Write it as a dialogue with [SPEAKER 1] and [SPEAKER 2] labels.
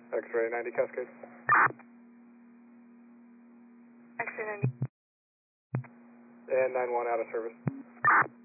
[SPEAKER 1] X-ray 90 Cascade.
[SPEAKER 2] X-ray 90.
[SPEAKER 1] And 9-1 out of service.